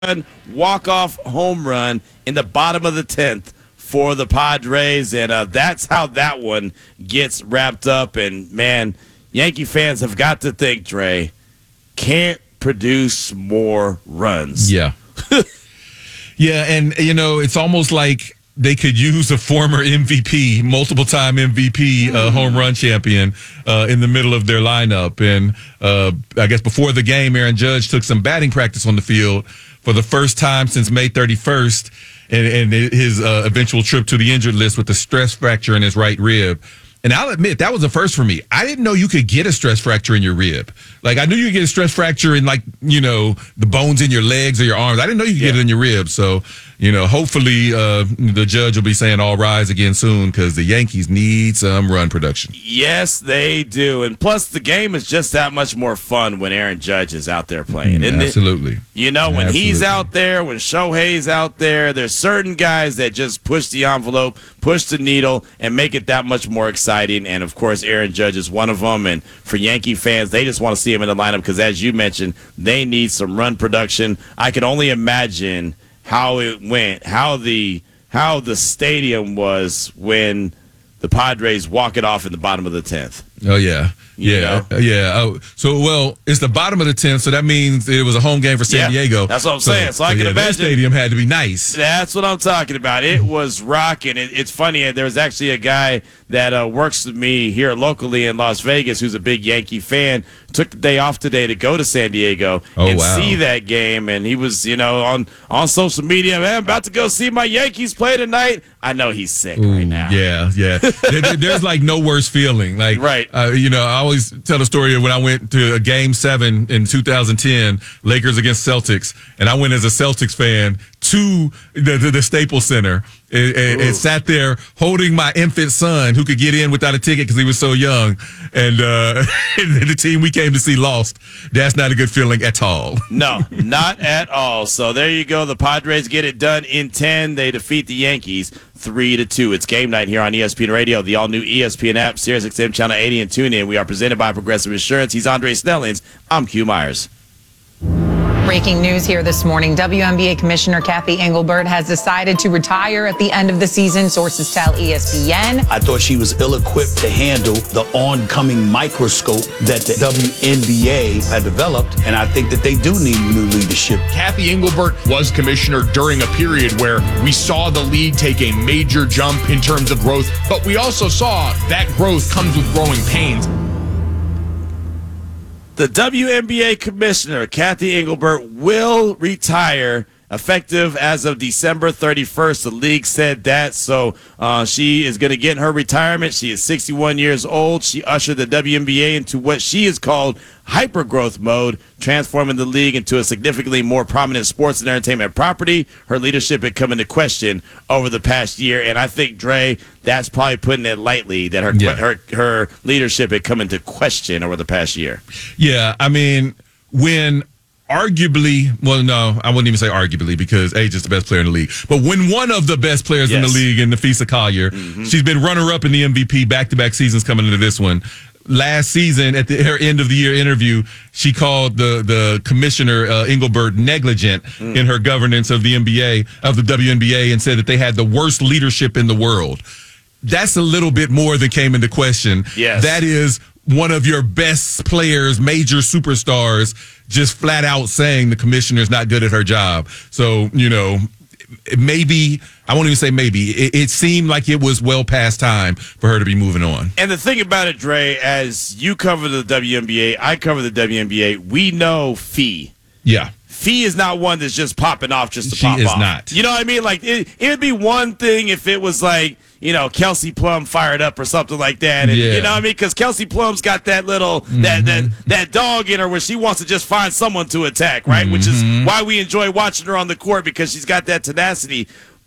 walk-off home run in the bottom of the 10th for the Padres, and that's how that one gets wrapped up. And, man, Yankee fans have got to think, Dre, can't produce more runs. Yeah. Yeah, and, it's almost like they could use a former MVP, multiple-time MVP, home run champion in the middle of their lineup. And I guess before the game, Aaron Judge took some batting practice on the field for the first time since May 31st and his eventual trip to the injured list with a stress fracture in his right rib. And I'll admit, that was a first for me. I didn't know you could get a stress fracture in your rib. Like, I knew you could get a stress fracture in, the bones in your legs or your arms. I didn't know you could get it in your rib. So, hopefully the Judge will be saying all rise again soon because the Yankees need some run production. Yes, they do. And plus, the game is just that much more fun when Aaron Judge is out there playing, isn't Absolutely. it? When he's out there, when Shohei's out there, there's certain guys that just push the envelope, push the needle, and make it that much more exciting. And, of course, Aaron Judge is one of them. And for Yankee fans, they just want to see him in the lineup because, as you mentioned, they need some run production. I can only imagine how it went, how the stadium was when the Padres walk it off in the bottom of the 10th. Oh, yeah. Yeah. Oh, so, it's the bottom of the 10th, so that means it was a home game for San Diego. That's what I'm saying. So I can imagine. That stadium had to be nice. That's what I'm talking about. It was rocking. It's funny. There was actually a guy that works with me here locally in Las Vegas who's a big Yankee fan. Took the day off today to go to San Diego see that game. And he was, on social media, man, I'm about to go see my Yankees play tonight. I know he's sick right now. Yeah. There's no worse feeling. Right. I always tell the story of when I went to a Game 7 in 2010, Lakers against Celtics, and I went as a Celtics fan to the Staples Center and sat there holding my infant son who could get in without a ticket because he was so young. And the team we came to see lost. That's not a good feeling at all. No, not at all. So there you go. The Padres get it done in 10. They defeat the Yankees 3-2. It's game night here on ESPN Radio, the all-new ESPN app, SiriusXM Channel 80, and TuneIn. We are presented by Progressive Insurance. He's Andre Snellings. I'm Q Myers. Breaking news here this morning. WNBA Commissioner Kathy Engelbert has decided to retire at the end of the season, sources tell ESPN. I thought she was ill-equipped to handle the oncoming microscope that the WNBA had developed, and I think that they do need new leadership. Kathy Engelbert was commissioner during a period where we saw the league take a major jump in terms of growth, but we also saw that growth comes with growing pains. The WNBA commissioner, Kathy Engelbert, will retire effective as of December 31st. The league said that, so she is going to get her retirement. She is 61 years old. She ushered the WNBA into what she has called hypergrowth mode, transforming the league into a significantly more prominent sports and entertainment property. Her leadership had come into question over the past year, and I think, Dre, that's probably putting it lightly, that her leadership had come into question over the past year. Yeah, I mean, when arguably, well, no, I wouldn't even say arguably because Age is the best player in the league. But when one of the best players in the league, in Nafisa Collier, she's been runner-up in the MVP back-to-back seasons coming into this one. Last season, at her end-of-the-year interview, she called the commissioner, Engelbert, negligent in her governance of the NBA, of the WNBA, and said that they had the worst leadership in the world. That's a little bit more than came into question. Yes. That is one of your best players, major superstars, just flat out saying the commissioner's not good at her job. So, maybe, I won't even say maybe, it seemed like it was well past time for her to be moving on. And the thing about it, Dre, as you cover the WNBA, I cover the WNBA, we know Fee. Yeah. Fee is not one that's just popping off just to pop off. She is not. You know what I mean? Like, it would be one thing if it was like, Kelsey Plum fired up or something like that. And, you know what I mean? Because Kelsey Plum's got that little, that dog in her where she wants to just find someone to attack, right? Which is why we enjoy watching her on the court, because she's got that tenacity.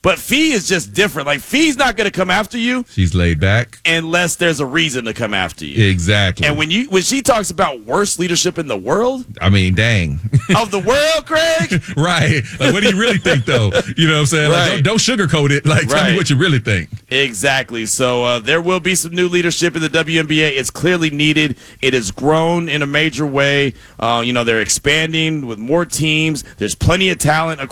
But Fee is just different. Like, Fee's not going to come after you She's laid back. unless there's a reason to come after you. Exactly. And when she talks about worst leadership in the world, I mean, dang. of the world, Craig, Right. Like, what do you really think, though? You know what I'm saying? Like, Right. don't sugarcoat it. Like, tell me Right. what you really think. exactly. So there will be some new leadership in the WNBA. It's clearly needed. It has grown in a major way. They're expanding with more teams. There's plenty of talent